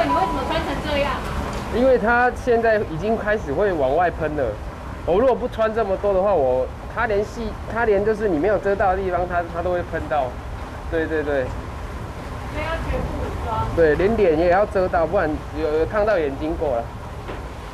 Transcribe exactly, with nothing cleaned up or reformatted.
你为什么穿成这样？ 因为它现在已经开始会往外喷了。我如果不穿这么多的话，我它连细，它连就是你没有遮到的地方，它它都会喷到。对对对。 所以要全副武装。 对，连脸也要遮到，不然有有烫到眼睛过了。